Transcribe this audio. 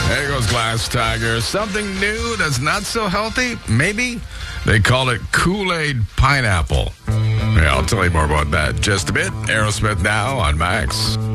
There goes Glass Tiger. Something new that's not so healthy? Maybe? They call it Kool-Aid Pineapple. Yeah, I'll tell you more about that in just a bit. Aerosmith now on Max.